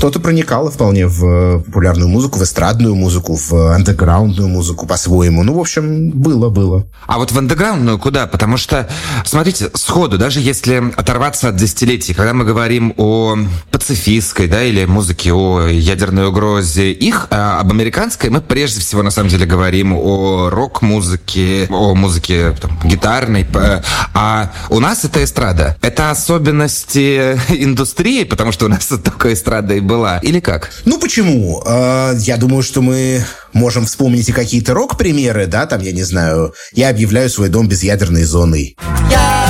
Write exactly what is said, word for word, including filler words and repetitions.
что-то проникало вполне в популярную музыку, в эстрадную музыку, в андеграундную музыку по-своему. Ну, в общем, было-было. А вот в андеграундную куда? Потому что, смотрите, сходу, даже если оторваться от десятилетий, когда мы говорим о пацифистской, да, или музыке о ядерной угрозе их, а об американской мы прежде всего, на самом деле, говорим о рок-музыке, о музыке там, гитарной. А у нас это эстрада. Это особенности индустрии, потому что у нас только эстрада и была. Или как? Ну, почему? Я думаю, что мы можем вспомнить и какие-то рок-примеры, да, там, я не знаю, я объявляю свой дом безъядерной зоной. Я